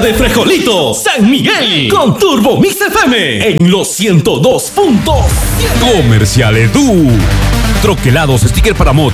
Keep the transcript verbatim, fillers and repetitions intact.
de Frejolito, San Miguel, con Turbo Mix F M en los ciento dos punto siete. Comercial Edu. Troquelados, sticker para moto.